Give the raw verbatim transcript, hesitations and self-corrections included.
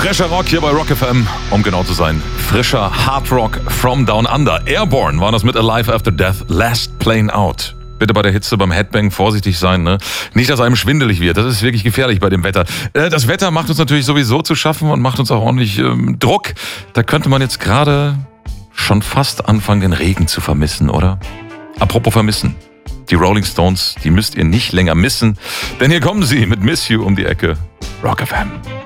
Frischer Rock hier bei Rock F M, um genau zu sein. Frischer Hard Rock from Down Under. Airborne war das mit Alive After Death, Last Plane Out. Bitte bei der Hitze, beim Headbang vorsichtig sein, ne? Nicht, dass einem schwindelig wird. Das ist wirklich gefährlich bei dem Wetter. Äh, das Wetter macht uns natürlich sowieso zu schaffen und macht uns auch ordentlich ähm, Druck. Da könnte man jetzt gerade schon fast anfangen, den Regen zu vermissen, oder? Apropos vermissen. Die Rolling Stones, die müsst ihr nicht länger missen. Denn hier kommen sie mit Miss You um die Ecke. Rock F M.